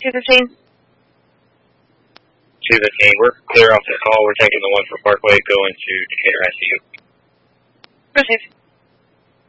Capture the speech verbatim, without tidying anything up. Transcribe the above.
two fifteen. two fifteen. We're clear off the call. We're taking the one for Parkway going to Decatur I C U. Proceed.